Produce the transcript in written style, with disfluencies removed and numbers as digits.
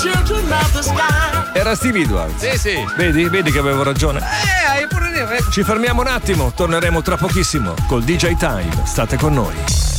Era Stevie Edwards. Sì. Vedi che avevo ragione. Hai pure ragione. Ci fermiamo un attimo, torneremo tra pochissimo col DJ Time. State con noi.